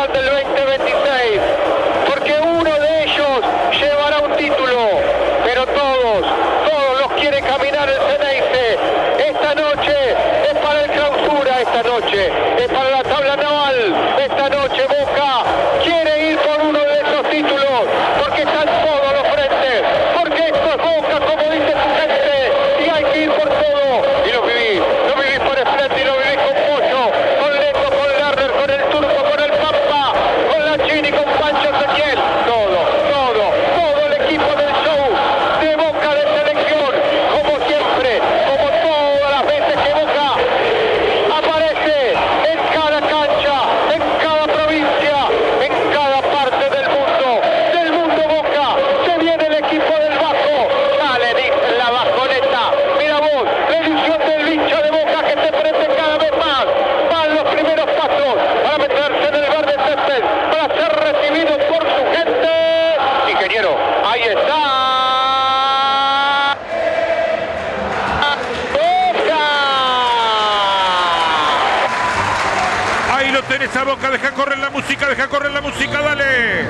Mundial del 2026, porque uno de ellos llevará un título, pero todos los quiere caminar el Ceneice. Esta noche es para el Clausura, esta noche es para la tabla naval, esta noche Boca quiere ir por uno de esos títulos, porque están todos los frentes, porque esto es Boca, como dice su gente, y hay que ir por todo, y lo vivís por Splendid, lo vivís con Pollo, con Leto, con Lerner, con el Turco, con el Pampa, con la Chini, con Pancho Ezequiel, todo el equipo del show de Boca de selección, como siempre, como todas las veces que Boca aparece en cada cancha, en cada provincia, en cada parte del mundo Boca, se viene el equipo del Vasco, ya le dicen la vasconeta, mira vos, la ilusión del hincha de Boca que se prende cada vez más, van los primeros pasos para meterse en el verde césped, para ser recibido por su gente, ingeniero, ahí está. Ahí lo tenés a Boca, deja correr la música, dale.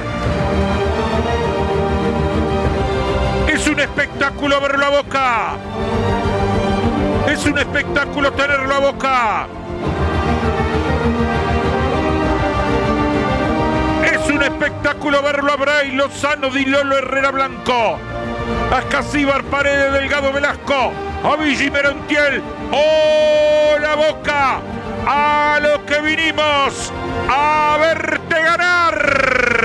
Es un espectáculo verlo a Boca. Es un espectáculo tenerlo a Boca. Es un espectáculo verlo a Bray, Lozano, Di Lolo, Herrera Blanco, a Escasíbar, Paredes, Delgado, Velasco, a Villa y Merontiel. ¡Hola Boca! A lo que vinimos a verte ganar.